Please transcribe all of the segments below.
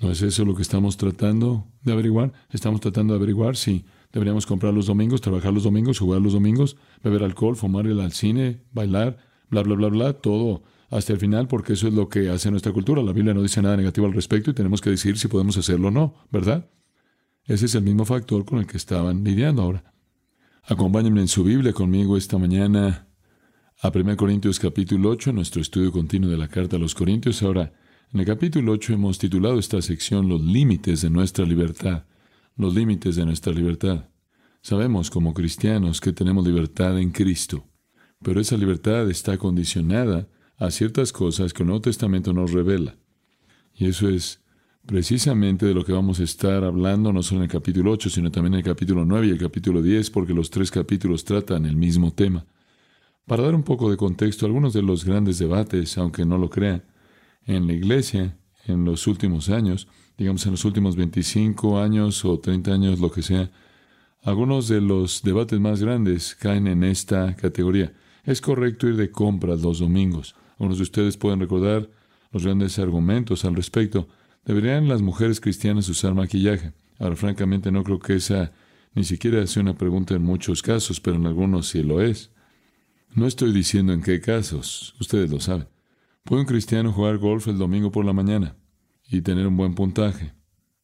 ¿No es eso lo que estamos tratando de averiguar? Estamos tratando de averiguar si deberíamos comprar los domingos, trabajar los domingos, jugar los domingos, beber alcohol, fumar, ir al cine, bailar, bla, bla, bla, bla, todo hasta el final, porque eso es lo que hace nuestra cultura. La Biblia no dice nada negativo al respecto y tenemos que decidir si podemos hacerlo o no, ¿verdad? Ese es el mismo factor con el que estaban lidiando ahora. Acompáñenme en su Biblia conmigo esta mañana a 1 Corintios capítulo 8, nuestro estudio continuo de la carta a los Corintios. Ahora, en el capítulo 8 hemos titulado esta sección Los límites de nuestra libertad. Los límites de nuestra libertad. Sabemos como cristianos que tenemos libertad en Cristo, pero esa libertad está condicionada a ciertas cosas que el Nuevo Testamento nos revela. Y eso es precisamente de lo que vamos a estar hablando, no solo en el capítulo 8, sino también en el capítulo 9 y el capítulo 10, porque los tres capítulos tratan el mismo tema. Para dar un poco de contexto, algunos de los grandes debates, aunque no lo crean, en la iglesia, en los últimos años, digamos en los últimos 25 años o 30 años, lo que sea, algunos de los debates más grandes caen en esta categoría. ¿Es correcto ir de compras los domingos? Algunos de ustedes pueden recordar los grandes argumentos al respecto. ¿Deberían las mujeres cristianas usar maquillaje? Ahora, francamente, no creo que esa ni siquiera sea una pregunta en muchos casos, pero en algunos sí lo es. No estoy diciendo en qué casos, ustedes lo saben. ¿Puede un cristiano jugar golf el domingo por la mañana y tener un buen puntaje?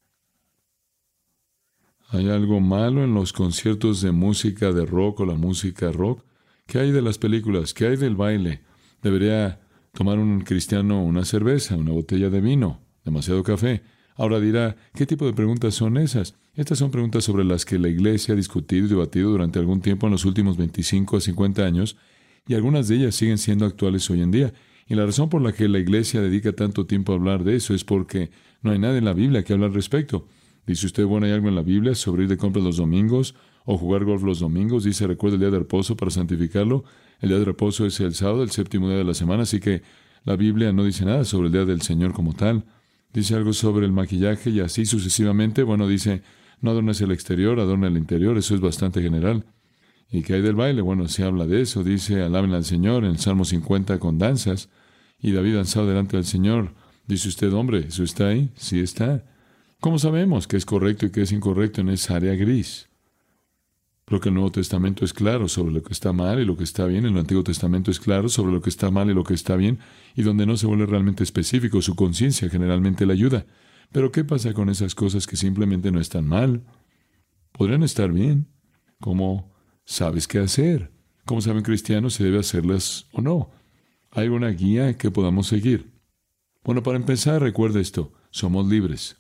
¿Hay algo malo en los conciertos de música de rock o la música rock? ¿Qué hay de las películas? ¿Qué hay del baile? ¿Debería tomar un cristiano una cerveza, una botella de vino, demasiado café? Ahora dirá, ¿qué tipo de preguntas son esas? Estas son preguntas sobre las que la iglesia ha discutido y debatido durante algún tiempo en los últimos 25 a 50 años, y algunas de ellas siguen siendo actuales hoy en día. Y la razón por la que la iglesia dedica tanto tiempo a hablar de eso es porque no hay nada en la Biblia que hablar al respecto. Dice usted, bueno, ¿hay algo en la Biblia sobre ir de compras los domingos o jugar golf los domingos? Dice, recuerda el día de reposo para santificarlo. El día de reposo es el sábado, el séptimo día de la semana, así que la Biblia no dice nada sobre el día del Señor como tal. Dice algo sobre el maquillaje y así sucesivamente. Bueno, dice, no adornes el exterior, adorna el interior. Eso es bastante general. ¿Y qué hay del baile? Bueno, se habla de eso. Dice, alaben al Señor en el Salmo 50 con danzas. Y David danzado delante del Señor. Dice usted, hombre, ¿eso está ahí? Sí está. ¿Cómo sabemos qué es correcto y qué es incorrecto en esa área gris? Creo que el Nuevo Testamento es claro sobre lo que está mal y lo que está bien. El Antiguo Testamento es claro sobre lo que está mal y lo que está bien. Y donde no se vuelve realmente específico, su conciencia generalmente le ayuda. Pero ¿qué pasa con esas cosas que simplemente no están mal? Podrían estar bien. ¿Cómo sabes qué hacer? ¿Cómo sabe un cristiano si debe hacerlas o no? ¿Hay alguna guía que podamos seguir? Bueno, para empezar, recuerde esto. Somos libres.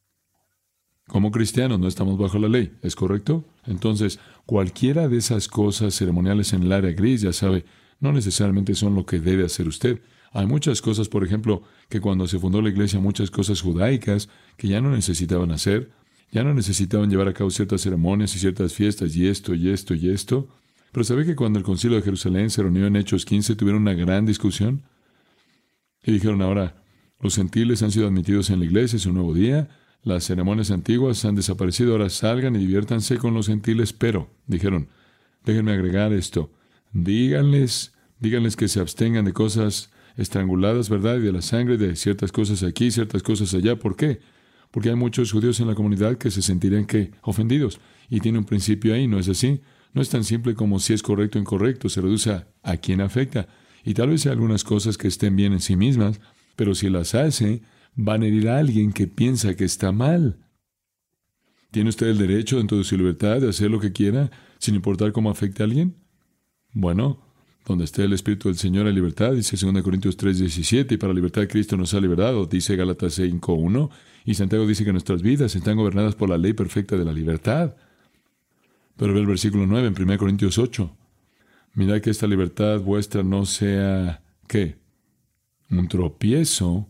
Como cristianos no estamos bajo la ley, ¿es correcto? Entonces, cualquiera de esas cosas ceremoniales en el área gris, ya sabe, no necesariamente son lo que debe hacer usted. Hay muchas cosas, por ejemplo, que cuando se fundó la iglesia, muchas cosas judaicas que ya no necesitaban hacer, ya no necesitaban llevar a cabo ciertas ceremonias y ciertas fiestas y esto y esto y esto. Pero ¿sabe que cuando el Concilio de Jerusalén se reunió en Hechos 15 tuvieron una gran discusión? Y dijeron ahora, los gentiles han sido admitidos en la iglesia, es un nuevo día. Las ceremonias antiguas han desaparecido, ahora salgan y diviértanse con los gentiles, pero, dijeron, déjenme agregar esto, díganles que se abstengan de cosas estranguladas, ¿verdad? Y de la sangre, de ciertas cosas aquí, ciertas cosas allá. ¿Por qué? Porque hay muchos judíos en la comunidad que se sentirían ofendidos. Y tiene un principio ahí, ¿no es así? No es tan simple como si es correcto o incorrecto, se reduce a quién afecta. Y tal vez hay algunas cosas que estén bien en sí mismas, pero si las hace, van a herir a alguien que piensa que está mal. ¿Tiene usted el derecho, dentro de su libertad, de hacer lo que quiera, sin importar cómo afecte a alguien? Bueno, donde esté el Espíritu del Señor hay libertad, dice 2 Corintios 3:17, y para la libertad de Cristo nos ha liberado, dice Gálatas 5:1, y Santiago dice que nuestras vidas están gobernadas por la ley perfecta de la libertad. Pero ve el versículo 9 en 1 Corintios 8. Mirad que esta libertad vuestra no sea, ¿qué? Un tropiezo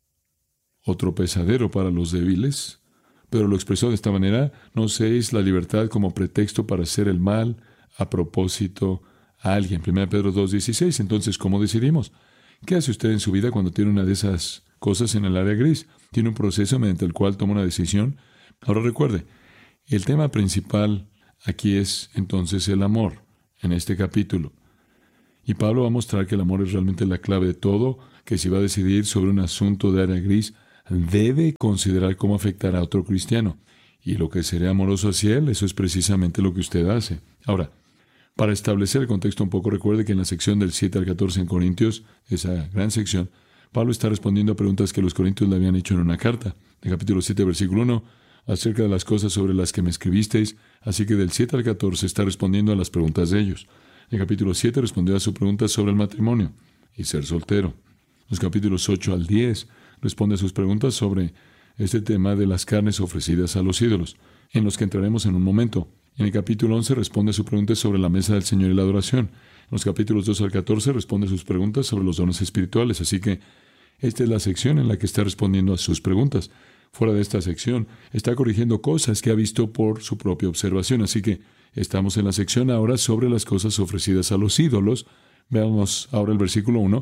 o tropezadero para los débiles, pero lo expresó de esta manera, no uséis la libertad como pretexto para hacer el mal a propósito a alguien. 1 Pedro 2:16. Entonces, ¿cómo decidimos? ¿Qué hace usted en su vida cuando tiene una de esas cosas en el área gris? ¿Tiene un proceso mediante el cual toma una decisión? Ahora recuerde, el tema principal aquí es entonces el amor en este capítulo. Y Pablo va a mostrar que el amor es realmente la clave de todo, que si va a decidir sobre un asunto de área gris, debe considerar cómo afectará a otro cristiano. Y lo que será amoroso hacia él, eso es precisamente lo que usted hace. Ahora, para establecer el contexto un poco, recuerde que en la sección del 7 al 14 en Corintios, esa gran sección, Pablo está respondiendo a preguntas que los corintios le habían hecho en una carta. En capítulo 7, versículo 1, acerca de las cosas sobre las que me escribisteis, así que del 7 al 14 está respondiendo a las preguntas de ellos. En capítulo 7 respondió a su pregunta sobre el matrimonio y ser soltero. Los capítulos 8 al 10 responde a sus preguntas sobre este tema de las carnes ofrecidas a los ídolos, en los que entraremos en un momento. En el capítulo 11 responde a su pregunta sobre la mesa del Señor y la adoración. En los capítulos 2 al 14 responde a sus preguntas sobre los dones espirituales. Así que esta es la sección en la que está respondiendo a sus preguntas. Fuera de esta sección, está corrigiendo cosas que ha visto por su propia observación. Así que estamos en la sección ahora sobre las cosas ofrecidas a los ídolos. Veamos ahora el versículo 1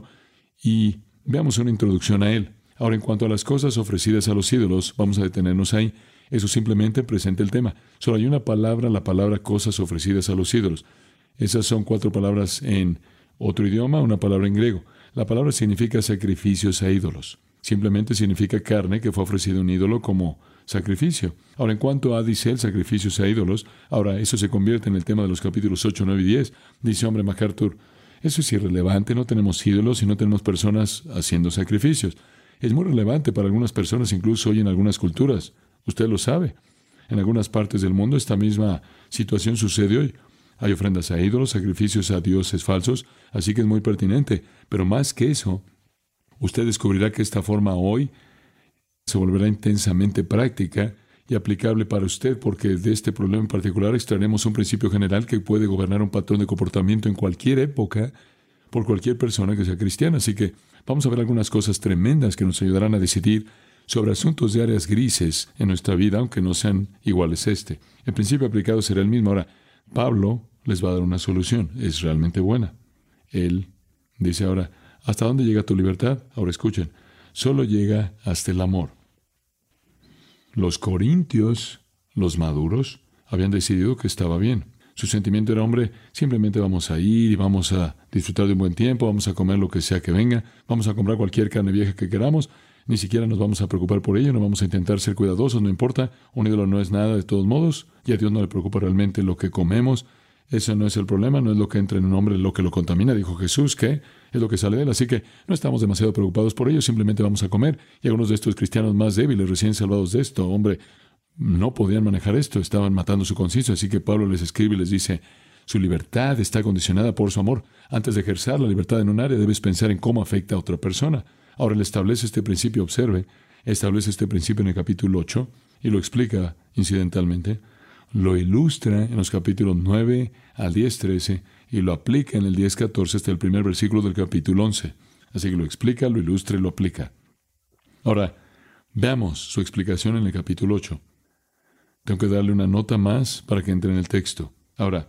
y veamos una introducción a él. Ahora, en cuanto a las cosas ofrecidas a los ídolos, vamos a detenernos ahí. Eso simplemente presenta el tema. Solo hay una palabra, la palabra cosas ofrecidas a los ídolos. Esas son 4 palabras en otro idioma, una palabra en griego. La palabra significa sacrificios a ídolos. Simplemente significa carne que fue ofrecida a un ídolo como sacrificio. Ahora, en cuanto a, dice él, sacrificios a ídolos, ahora eso se convierte en el tema de los capítulos 8, 9 y 10. Dice, hombre, MacArthur, eso es irrelevante, no tenemos ídolos y no tenemos personas haciendo sacrificios. Es muy relevante para algunas personas, incluso hoy en algunas culturas. Usted lo sabe. En algunas partes del mundo esta misma situación sucede hoy. Hay ofrendas a ídolos, sacrificios a dioses falsos, así que es muy pertinente. Pero más que eso, usted descubrirá que esta forma hoy se volverá intensamente práctica y aplicable para usted, porque de este problema en particular extraeremos un principio general que puede gobernar un patrón de comportamiento en cualquier época por cualquier persona que sea cristiana. Así que vamos a ver algunas cosas tremendas que nos ayudarán a decidir sobre asuntos de áreas grises en nuestra vida, aunque no sean iguales a este. El principio aplicado será el mismo. Ahora, Pablo les va a dar una solución. Es realmente buena. Él dice ahora, ¿hasta dónde llega tu libertad? Ahora escuchen, solo llega hasta el amor. Los corintios, los maduros, habían decidido que estaba bien. Su sentimiento era, hombre, simplemente vamos a ir y vamos a disfrutar de un buen tiempo, vamos a comer lo que sea que venga, vamos a comprar cualquier carne vieja que queramos, ni siquiera nos vamos a preocupar por ello, no vamos a intentar ser cuidadosos, no importa, un ídolo no es nada de todos modos, y a Dios no le preocupa realmente lo que comemos, eso no es el problema, no es lo que entra en un hombre lo que lo contamina, dijo Jesús, que es lo que sale de él, así que no estamos demasiado preocupados por ello, simplemente vamos a comer, y algunos de estos cristianos más débiles, recién salvados de esto, hombre, no podían manejar esto, estaban matando su conciencia, así que Pablo les escribe y les dice, su libertad está condicionada por su amor. Antes de ejercer la libertad en un área, debes pensar en cómo afecta a otra persona. Ahora él establece este principio, observe, establece este principio en el capítulo 8 y lo explica incidentalmente. Lo ilustra en los capítulos 9 al 10, 13 y lo aplica en el 10, 14 hasta el primer versículo del capítulo 11. Así que lo explica, lo ilustra y lo aplica. Ahora, veamos su explicación en el capítulo 8. Tengo que darle una nota más para que entre en el texto. Ahora,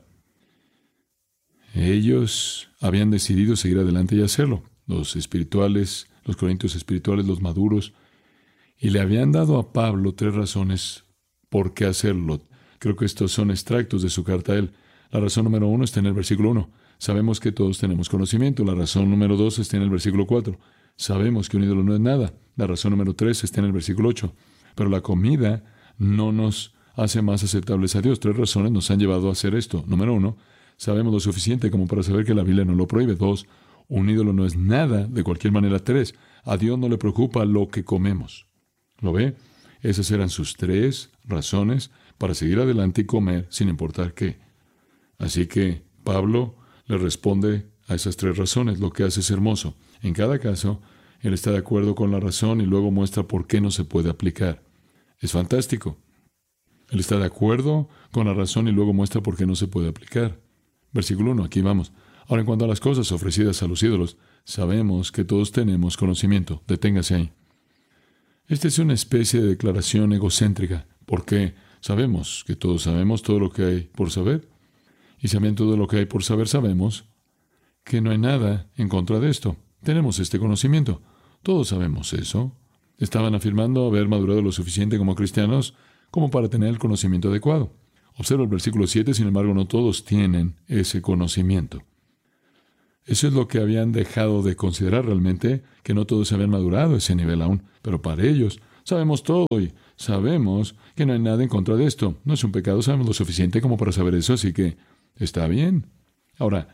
ellos habían decidido seguir adelante y hacerlo. Los espirituales, los corintios espirituales, los maduros, y le habían dado a Pablo 3 razones por qué hacerlo. Creo que estos son extractos de su carta a él. La razón número 1 está en el versículo 1. Sabemos que todos tenemos conocimiento. La razón número 2 está en el versículo 4. Sabemos que un ídolo no es nada. La razón número 3 está en el versículo 8. Pero la comida no nos hace más aceptables a Dios. 3 razones nos han llevado a hacer esto. Número 1, sabemos lo suficiente como para saber que la Biblia no lo prohíbe. 2, un ídolo no es nada de cualquier manera. 3, a Dios no le preocupa lo que comemos. ¿Lo ve? Esas eran sus 3 razones para seguir adelante y comer sin importar qué. Así que Pablo le responde a esas 3 razones. Lo que hace es hermoso. En cada caso, él está de acuerdo con la razón y luego muestra por qué no se puede aplicar. Es fantástico. Él está de acuerdo con la razón y luego muestra por qué no se puede aplicar. Versículo 1, aquí vamos. Ahora, en cuanto a las cosas ofrecidas a los ídolos, sabemos que todos tenemos conocimiento. Deténgase ahí. Esta es una especie de declaración egocéntrica, porque sabemos que todos sabemos todo lo que hay por saber. Y sabiendo todo lo que hay por saber, sabemos que no hay nada en contra de esto. Tenemos este conocimiento. Todos sabemos eso. Estaban afirmando haber madurado lo suficiente como cristianos como para tener el conocimiento adecuado. Observa el versículo 7, sin embargo, no todos tienen ese conocimiento. Eso es lo que habían dejado de considerar realmente, que no todos habían madurado a ese nivel aún. Pero para ellos, Sabemos todo y sabemos que no hay nada en contra de esto. No es un pecado, sabemos lo suficiente como para saber eso, así que está bien. Ahora,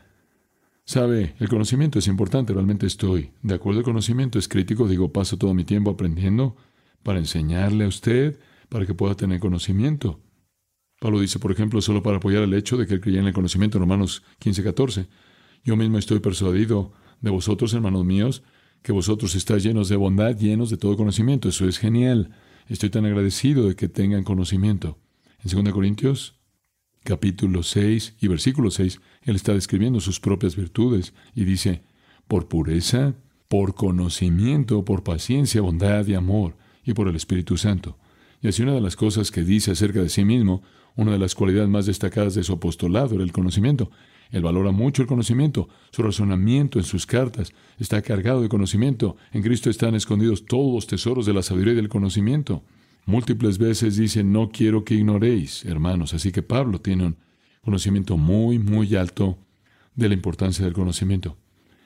sabe, el conocimiento es importante, realmente estoy de acuerdo. El conocimiento es crítico, digo, paso todo mi tiempo aprendiendo para enseñarle a usted, para que pueda tener conocimiento. Pablo dice, por ejemplo, solo para apoyar el hecho de que él creía en el conocimiento en Romanos 15:14. Yo mismo estoy persuadido de vosotros, hermanos míos, que vosotros estáis llenos de bondad, llenos de todo conocimiento. Eso es genial. Estoy tan agradecido de que tengan conocimiento. En 2 Corintios, capítulo 6 y versículo 6, él está describiendo sus propias virtudes y dice, por pureza, por conocimiento, por paciencia, bondad y amor, y por el Espíritu Santo. Y así una de las cosas que dice acerca de sí mismo, una de las cualidades más destacadas de su apostolado era el conocimiento. Él valora mucho el conocimiento. Su razonamiento en sus cartas está cargado de conocimiento. En Cristo están escondidos todos los tesoros de la sabiduría y del conocimiento. Múltiples veces dice, no quiero que ignoréis, hermanos. Así que Pablo tiene un conocimiento muy, muy alto de la importancia del conocimiento.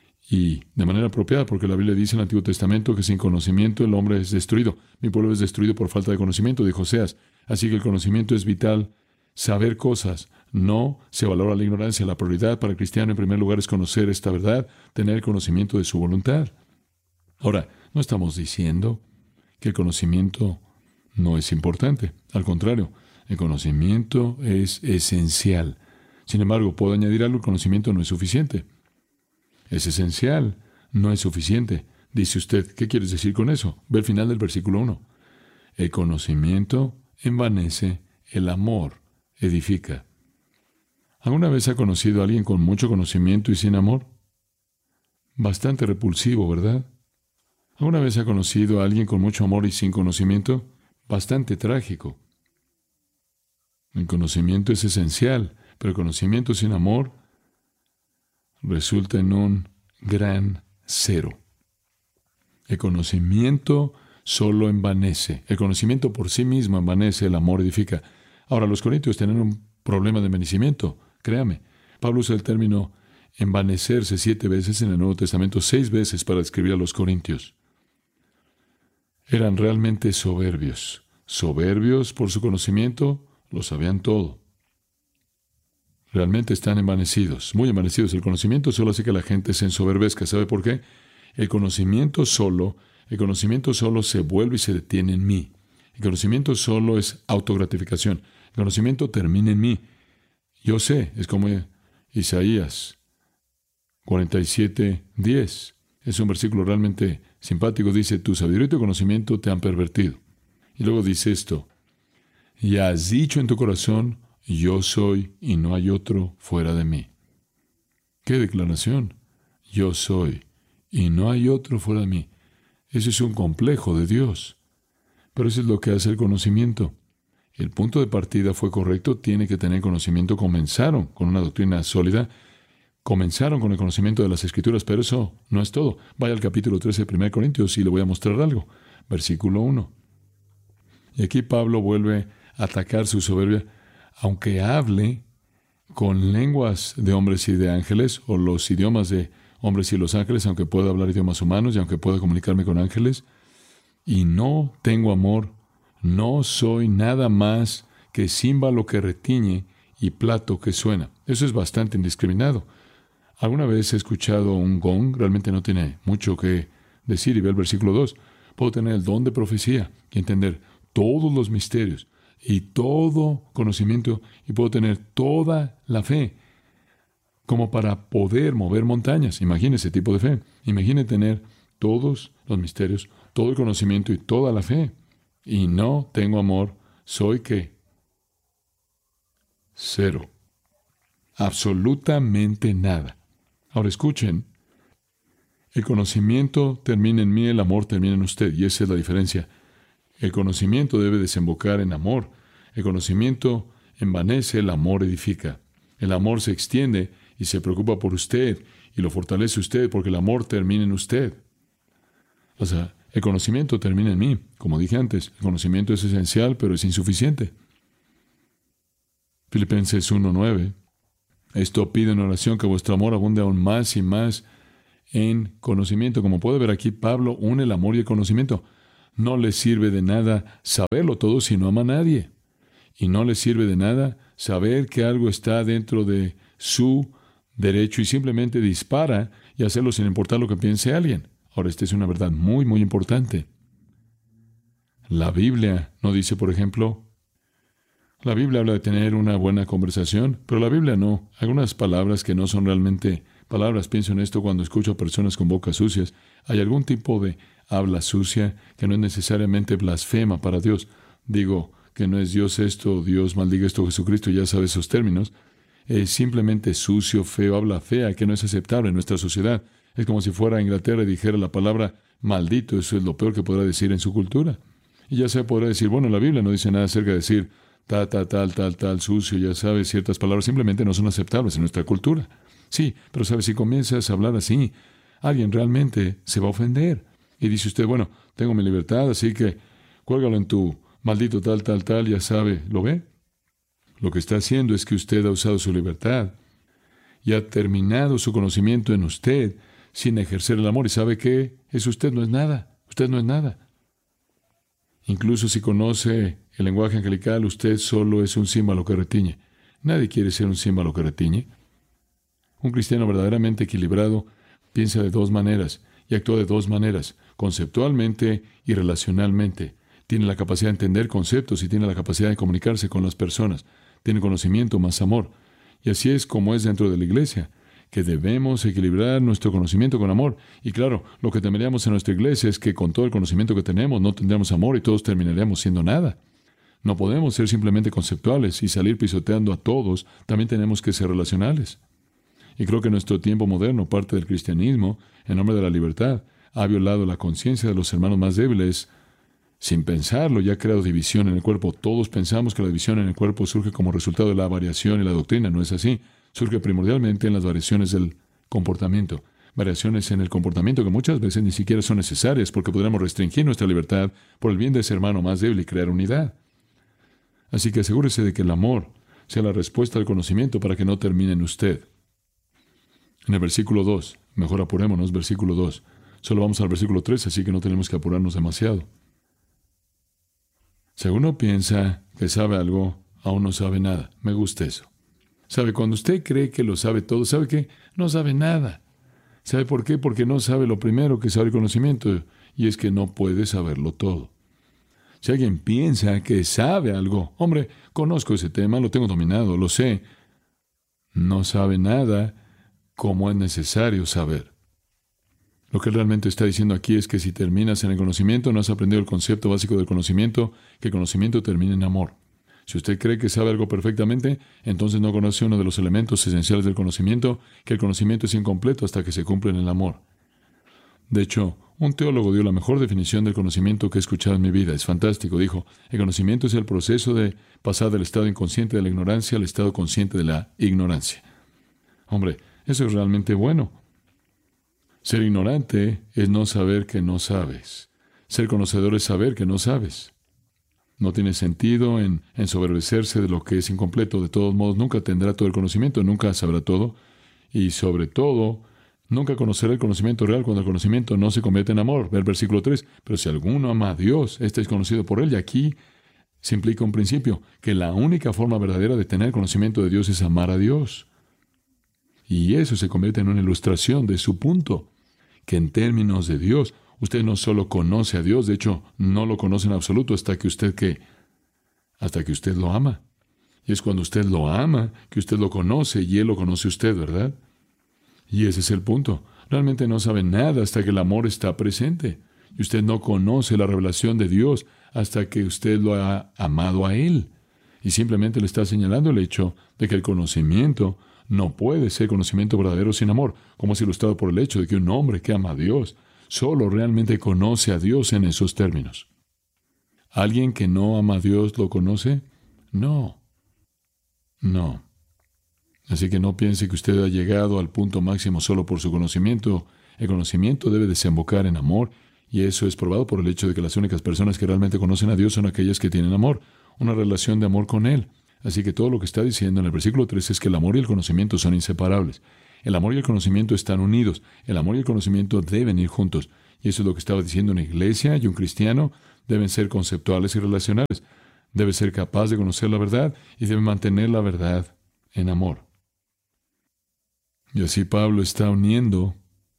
Y de manera apropiada, porque la Biblia dice en el Antiguo Testamento que sin conocimiento el hombre es destruido. Mi pueblo es destruido por falta de conocimiento, dijo Oseas. Así que el conocimiento es vital. Saber cosas. No se valora la ignorancia. La prioridad para el cristiano en primer lugar es conocer esta verdad, tener conocimiento de su voluntad. Ahora, no estamos diciendo que el conocimiento no es importante. Al contrario, el conocimiento es esencial. Sin embargo, puedo añadir algo, el conocimiento no es suficiente. Es esencial, no es suficiente. Dice usted, ¿qué quieres decir con eso? Ve el final del versículo 1. El conocimiento envanece, el amor edifica. ¿Alguna vez ha conocido a alguien con mucho conocimiento y sin amor? Bastante repulsivo, ¿verdad? ¿Alguna vez ha conocido a alguien con mucho amor y sin conocimiento? Bastante trágico. El conocimiento es esencial, pero el conocimiento sin amor resulta en un gran cero. El conocimiento solo envanece. El conocimiento por sí mismo envanece, el amor edifica. Ahora, los corintios tienen un problema de envanecimiento. Créame, Pablo usa el término envanecerse 7 veces en el Nuevo Testamento, 6 veces para describir a los corintios. Eran realmente soberbios. Soberbios por su conocimiento, lo sabían todo. Realmente están envanecidos, muy envanecidos. El conocimiento solo hace que la gente se ensoberbezca. ¿Sabe por qué? El conocimiento solo se vuelve y se detiene en mí. El conocimiento solo es autogratificación. El conocimiento termina en mí. Yo sé, es como Isaías 47:10. Es un versículo realmente simpático. Dice, tu sabiduría y tu conocimiento te han pervertido. Y luego dice esto, y has dicho en tu corazón, yo soy y no hay otro fuera de mí. ¡Qué declaración! Yo soy y no hay otro fuera de mí. Ese es un complejo de Dios. Pero eso es lo que hace el conocimiento. El punto de partida fue correcto, tiene que tener conocimiento. Comenzaron con una doctrina sólida, comenzaron con el conocimiento de las Escrituras, pero eso no es todo. Vaya al capítulo 13 de 1 Corintios y le voy a mostrar algo. Versículo 1. Y aquí Pablo vuelve a atacar su soberbia. Aunque hable con lenguas de hombres y de ángeles, o los idiomas de hombres y los ángeles, aunque pueda hablar idiomas humanos y aunque pueda comunicarme con ángeles, y no tengo amor, no soy nada más que címbalo que retiñe y plato que suena. Eso es bastante indiscriminado. Alguna vez he escuchado un gong, realmente no tiene mucho que decir, y ve el versículo 2. Puedo tener el don de profecía y entender todos los misterios y todo conocimiento, y puedo tener toda la fe como para poder mover montañas. Imagine ese tipo de fe. Imagine tener todos los misterios, todo el conocimiento y toda la fe. Y no tengo amor, ¿soy qué? Cero. Absolutamente nada. Ahora escuchen, el conocimiento termina en mí, el amor termina en usted, y esa es la diferencia. El conocimiento debe desembocar en amor. El conocimiento envanece, el amor edifica. El amor se extiende y se preocupa por usted y lo fortalece usted porque el amor termina en usted. O sea, el conocimiento termina en mí. Como dije antes, el conocimiento es esencial, pero es insuficiente. Filipenses 1:9. Esto pido en oración que vuestro amor abunde aún más y más en conocimiento. Como puede ver aquí, Pablo une el amor y el conocimiento. No le sirve de nada saberlo todo si no ama a nadie. Y no le sirve de nada saber que algo está dentro de su derecho y simplemente dispara y hacerlo sin importar lo que piense alguien. Ahora, esta es una verdad muy, muy importante. La Biblia no dice, por ejemplo, la Biblia habla de tener una buena conversación, pero la Biblia no. Algunas palabras que no son realmente palabras, pienso en esto cuando escucho a personas con bocas sucias. Hay algún tipo de habla sucia que no es necesariamente blasfema para Dios. Digo que no es Dios esto, Dios maldiga esto, Jesucristo, ya sabe esos términos. Es simplemente sucio, feo, habla fea, que no es aceptable en nuestra sociedad. Es como si fuera a Inglaterra y dijera la palabra maldito, eso es lo peor que podrá decir en su cultura. Y ya se podrá decir, bueno, la Biblia no dice nada acerca de decir tal, sucio, ya sabes, ciertas palabras simplemente no son aceptables en nuestra cultura. Sí, pero sabes, si comienzas a hablar así, alguien realmente se va a ofender. Y dice usted, bueno, tengo mi libertad, así que cuélgalo en tu maldito tal, ya sabe, ¿lo ve? Lo que está haciendo es que usted ha usado su libertad y ha terminado su conocimiento en usted sin ejercer el amor. ¿Y sabe qué? Usted no es nada. Usted no es nada. Incluso si conoce el lenguaje angelical, usted solo es un címbalo que retiñe. Nadie quiere ser un címbalo que retiñe. Un cristiano verdaderamente equilibrado piensa de dos maneras y actúa de dos maneras, conceptualmente y relacionalmente. Tiene la capacidad de entender conceptos y tiene la capacidad de comunicarse con las personas. Tiene conocimiento más amor. Y así es como es dentro de la iglesia, que debemos equilibrar nuestro conocimiento con amor. Y claro, lo que temeríamos en nuestra iglesia es que con todo el conocimiento que tenemos no tendríamos amor y todos terminaríamos siendo nada. No podemos ser simplemente conceptuales y salir pisoteando a todos, también tenemos que ser relacionales. Y creo que nuestro tiempo moderno, parte del cristianismo, en nombre de la libertad, ha violado la conciencia de los hermanos más débiles sin pensarlo, y ha creado división en el cuerpo. Todos pensamos que la división en el cuerpo surge como resultado de la variación y la doctrina. No es así. Surge primordialmente en las variaciones del comportamiento. Variaciones en el comportamiento que muchas veces ni siquiera son necesarias porque podremos restringir nuestra libertad por el bien de ese hermano más débil y crear unidad. Así que asegúrese de que el amor sea la respuesta al conocimiento para que no termine en usted. En el versículo 2, mejor apurémonos, versículo 2. Solo vamos al versículo 3, así que no tenemos que apurarnos demasiado. Si uno piensa que sabe algo, aún no sabe nada. Me gusta eso. ¿Sabe? Cuando usted cree que lo sabe todo, ¿sabe qué? No sabe nada. ¿Sabe por qué? Porque no sabe lo primero que sabe el conocimiento, y es que no puede saberlo todo. Si alguien piensa que sabe algo, hombre, conozco ese tema, lo tengo dominado, lo sé. No sabe nada como es necesario saber. Lo que él realmente está diciendo aquí es que si terminas en el conocimiento, no has aprendido el concepto básico del conocimiento, que el conocimiento termina en amor. Si usted cree que sabe algo perfectamente, entonces no conoce uno de los elementos esenciales del conocimiento, que el conocimiento es incompleto hasta que se cumple en el amor. De hecho, un teólogo dio la mejor definición del conocimiento que he escuchado en mi vida. Es fantástico. Dijo, el conocimiento es el proceso de pasar del estado inconsciente de la ignorancia al estado consciente de la ignorancia. Hombre, eso es realmente bueno. Ser ignorante es no saber que no sabes. Ser conocedor es saber que no sabes. No tiene sentido en ensoberbecerse de lo que es incompleto. De todos modos, nunca tendrá todo el conocimiento, nunca sabrá todo. Y sobre todo, nunca conocerá el conocimiento real cuando el conocimiento no se convierte en amor. Ve el versículo 3. Pero si alguno ama a Dios, este es conocido por él. Y aquí se implica un principio, que la única forma verdadera de tener conocimiento de Dios es amar a Dios. Y eso se convierte en una ilustración de su punto, que en términos de Dios, usted no solo conoce a Dios, de hecho, no lo conoce en absoluto hasta que usted lo ama. Y es cuando usted lo ama, que usted lo conoce y Él lo conoce a usted, ¿verdad? Y ese es el punto. Realmente no sabe nada hasta que el amor está presente. Y usted no conoce la revelación de Dios hasta que usted lo ha amado a Él. Y simplemente le está señalando el hecho de que el conocimiento no puede ser conocimiento verdadero sin amor, como es ilustrado por el hecho de que un hombre que ama a Dios solo realmente conoce a Dios en esos términos. ¿Alguien que no ama a Dios lo conoce? No. Así que no piense que usted ha llegado al punto máximo solo por su conocimiento. El conocimiento debe desembocar en amor, y eso es probado por el hecho de que las únicas personas que realmente conocen a Dios son aquellas que tienen amor, una relación de amor con Él. Así que todo lo que está diciendo en el versículo 3 es que el amor y el conocimiento son inseparables. El amor y el conocimiento están unidos. El amor y el conocimiento deben ir juntos. Y eso es lo que estaba diciendo una iglesia y un cristiano. Deben ser conceptuales y relacionales. Debe ser capaz de conocer la verdad y debe mantener la verdad en amor. Y así Pablo está uniendo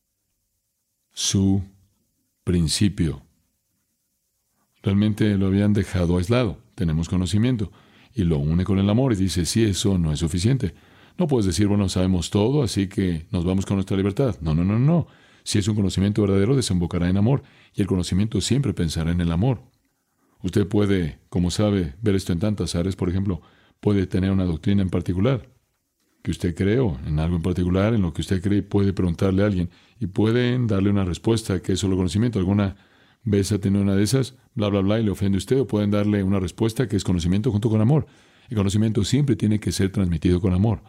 su principio. Realmente lo habían dejado aislado. Tenemos conocimiento. Y lo une con el amor y dice, sí, eso no es suficiente. No puedes decir, bueno, sabemos todo, así que nos vamos con nuestra libertad. No, no, no, no. Si es un conocimiento verdadero, desembocará en amor. Y el conocimiento siempre pensará en el amor. Usted puede, como sabe, ver esto en tantas áreas. Por ejemplo, puede tener una doctrina en particular que usted cree, o en algo en particular, en lo que usted cree, puede preguntarle a alguien y pueden darle una respuesta que es solo conocimiento. Alguna vez ha tenido una de esas, bla, bla, bla, y le ofende a usted, o pueden darle una respuesta que es conocimiento junto con amor. El conocimiento siempre tiene que ser transmitido con amor.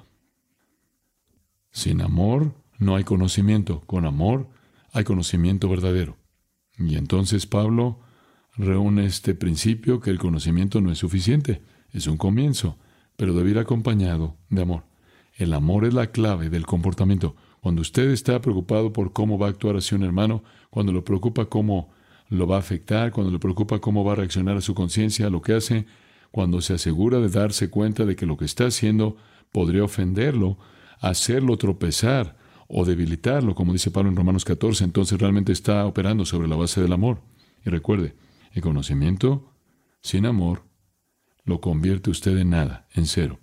Sin amor no hay conocimiento. Con amor hay conocimiento verdadero. Y entonces Pablo reúne este principio que el conocimiento no es suficiente. Es un comienzo, pero debe ir acompañado de amor. El amor es la clave del comportamiento. Cuando usted está preocupado por cómo va a actuar hacia un hermano, cuando le preocupa cómo lo va a afectar, cuando le preocupa cómo va a reaccionar a su conciencia, a lo que hace, cuando se asegura de darse cuenta de que lo que está haciendo podría ofenderlo, hacerlo tropezar o debilitarlo, como dice Pablo en Romanos 14, entonces realmente está operando sobre la base del amor. Y recuerde, el conocimiento sin amor lo convierte usted en nada, en cero.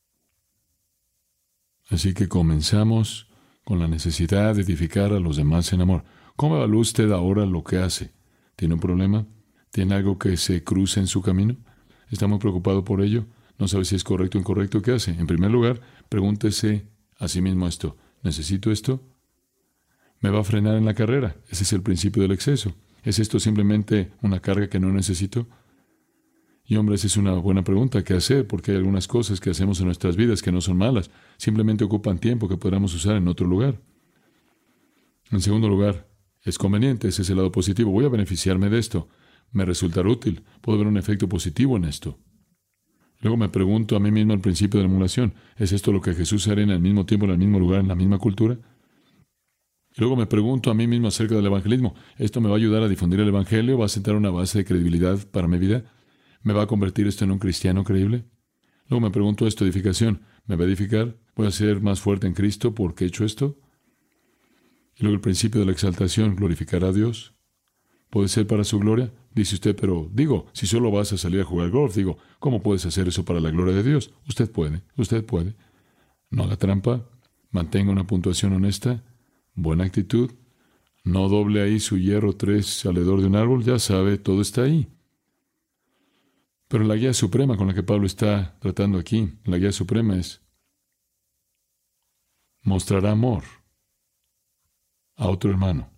Así que comenzamos con la necesidad de edificar a los demás en amor. ¿Cómo evalúa usted ahora lo que hace? ¿Tiene un problema? ¿Tiene algo que se cruce en su camino? ¿Está muy preocupado por ello? ¿No sabe si es correcto o incorrecto? ¿Qué hace? En primer lugar, pregúntese a sí mismo esto. ¿Necesito esto? ¿Me va a frenar en la carrera? Ese es el principio del exceso. ¿Es esto simplemente una carga que no necesito? Y hombre, esa es una buena pregunta que hacer, porque hay algunas cosas que hacemos en nuestras vidas que no son malas, simplemente ocupan tiempo que podamos usar en otro lugar. En segundo lugar, es conveniente, ese es el lado positivo. Voy a beneficiarme de esto, me resultará útil, puedo ver un efecto positivo en esto. Luego me pregunto a mí mismo al principio de la emulación, ¿es esto lo que Jesús haría en el mismo tiempo, en el mismo lugar, en la misma cultura? Y luego me pregunto a mí mismo acerca del evangelismo, ¿esto me va a ayudar a difundir el evangelio? ¿Va a sentar una base de credibilidad para mi vida? ¿Me va a convertir esto en un cristiano creíble? Luego me pregunto esto, edificación, ¿me va a edificar? ¿Voy a ser más fuerte en Cristo porque he hecho esto? Y luego el principio de la exaltación, ¿glorificará a Dios? ¿Puede ser para su gloria? Dice usted, pero digo, si solo vas a salir a jugar golf, digo, ¿cómo puedes hacer eso para la gloria de Dios? Usted puede. No haga trampa, mantenga una puntuación honesta, buena actitud, no doble ahí su hierro 3 alrededor de un árbol, ya sabe, todo está ahí. Pero la guía suprema con la que Pablo está tratando aquí, la guía suprema es, mostrará amor a otro hermano.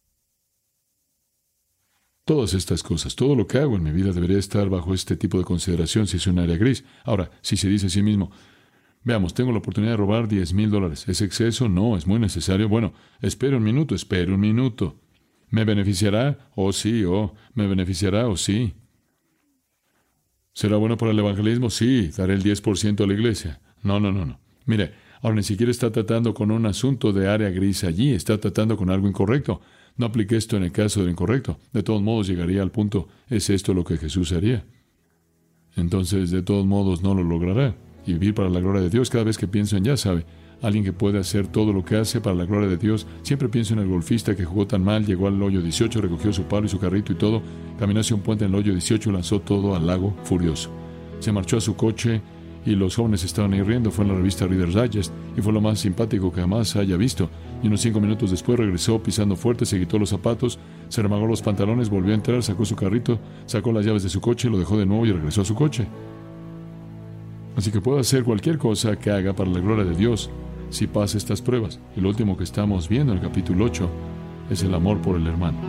Todas estas cosas, todo lo que hago en mi vida debería estar bajo este tipo de consideración si es un área gris. Ahora, si se dice a sí mismo, veamos, tengo la oportunidad de robar $10,000. ¿Es exceso? No, es muy necesario. Bueno, espero un minuto. ¿Me beneficiará? Oh, sí, ¿me beneficiará? Oh, sí. ¿Será bueno para el evangelismo? Sí, daré el 10% a la iglesia. No. Mire, ahora ni siquiera está tratando con un asunto de área gris allí, está tratando con algo incorrecto. No aplique esto en el caso del incorrecto. De todos modos llegaría al punto, ¿es esto lo que Jesús haría? Entonces, de todos modos, no lo logrará. Y vivir para la gloria de Dios, cada vez que pienso en, ya sabe, alguien que puede hacer todo lo que hace para la gloria de Dios, siempre pienso en el golfista que jugó tan mal, llegó al hoyo 18, recogió su palo y su carrito y todo, caminó hacia un puente en el hoyo 18 y lanzó todo al lago furioso. Se marchó a su coche y los jóvenes estaban ahí riendo. Fue en la revista Reader's Digest y fue lo más simpático que jamás haya visto. Y unos 5 minutos después regresó pisando fuerte, se quitó los zapatos, se remangó los pantalones, volvió a entrar, sacó su carrito, sacó las llaves de su coche, lo dejó de nuevo y regresó a su coche. Así que puede hacer cualquier cosa que haga para la gloria de Dios si pasa estas pruebas. Y lo último que estamos viendo en el capítulo 8 es el amor por el hermano.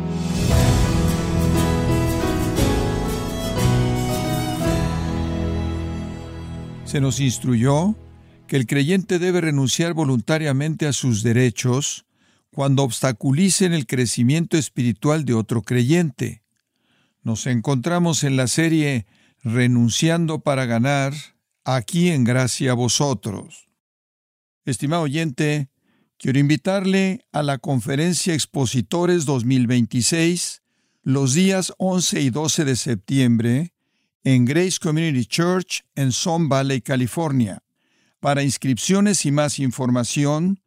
Se nos instruyó que el creyente debe renunciar voluntariamente a sus derechos cuando obstaculicen el crecimiento espiritual de otro creyente. Nos encontramos en la serie Renunciando para ganar, aquí en Gracia a Vosotros. Estimado oyente, Quiero invitarle a la Conferencia Expositores 2026, los días 11 y 12 de septiembre, en Grace Community Church en Sun Valley, California. Para inscripciones y más información,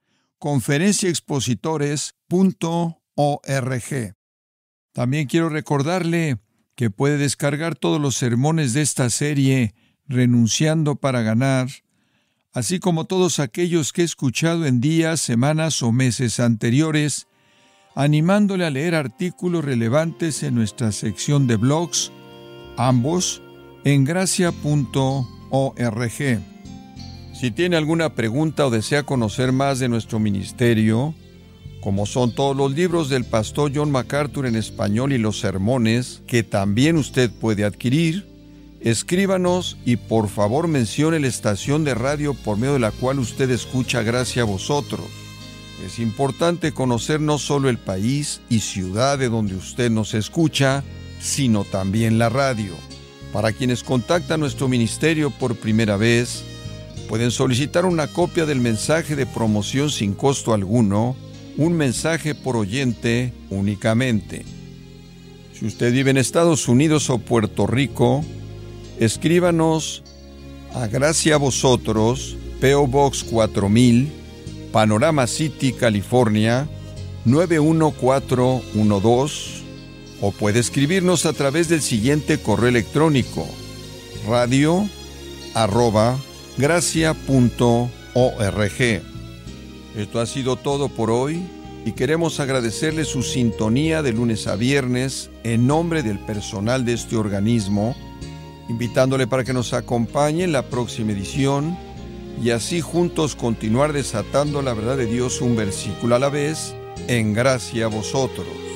conferenciaexpositores.org. También quiero recordarle que puede descargar todos los sermones de esta serie Renunciando para Ganar, así como todos aquellos que he escuchado en días, semanas o meses anteriores, animándole a leer artículos relevantes en nuestra sección de blogs, ambos en gracia.org. Si tiene alguna pregunta o desea conocer más de nuestro ministerio, como son todos los libros del pastor John MacArthur en español y los sermones, que también usted puede adquirir, escríbanos y por favor mencione la estación de radio por medio de la cual usted escucha Gracia a Vosotros. Es importante conocer no solo el país y ciudad de donde usted nos escucha, sino también la radio. Para quienes contactan nuestro ministerio por primera vez, pueden solicitar una copia del mensaje de promoción sin costo alguno, un mensaje por oyente únicamente. Si usted vive en Estados Unidos o Puerto Rico, escríbanos a Gracia a Vosotros, P.O. Box 4000, Panorama City, California, 91412, o puede escribirnos a través del siguiente correo electrónico: radio@gracia.org. Esto ha sido todo por hoy y queremos agradecerle su sintonía de lunes a viernes en nombre del personal de este organismo, invitándole para que nos acompañe en la próxima edición y así juntos continuar desatando la verdad de Dios un versículo a la vez en Gracia a Vosotros.